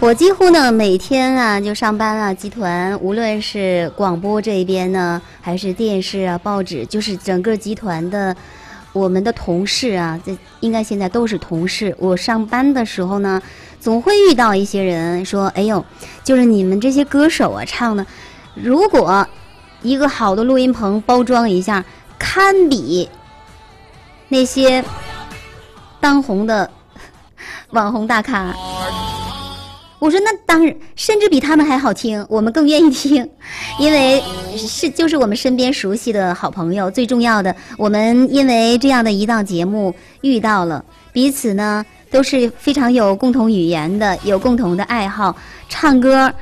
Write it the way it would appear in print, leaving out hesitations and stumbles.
我几乎呢每天啊就上班啊，集团无论是广播这边呢，还是电视啊、报纸，就是整个集团的我们的同事啊，这应该现在都是同事。我上班的时候呢，总会遇到一些人说：“哎呦，就是你们这些歌手啊唱的，如果一个好的录音棚包装一下，堪比那些当红的网红大咖。”我说那当然，甚至比他们还好听，我们更愿意听，因为就是我们身边熟悉的好朋友。最重要的，我们因为这样的一档节目遇到了彼此呢，都是非常有共同语言的，有共同的爱好，唱歌